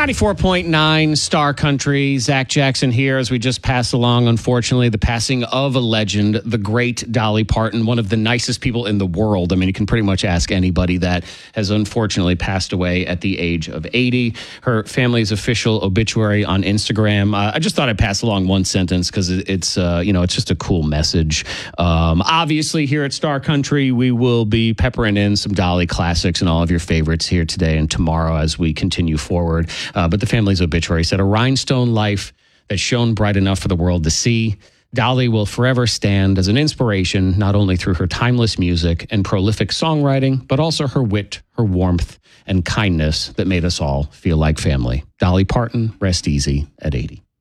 94.9 Star Country. Zach Jackson here as we just pass along, unfortunately, the passing of a legend, the great Dolly Parton, one of the nicest people in the world. I mean, you can pretty much ask anybody that has unfortunately passed away at the age of 80. Her family's official obituary on Instagram. I just thought I'd pass along one sentence because it's just a cool message. Obviously, here at Star Country, we will be peppering in some Dolly classics and all of your favorites here today and tomorrow as we continue forward. But the family's obituary said, a rhinestone life that shone bright enough for the world to see. Dolly will forever stand as an inspiration, not only through her timeless music and prolific songwriting, but also her wit, her warmth, and kindness that made us all feel like family. Dolly Parton, rest easy at 80.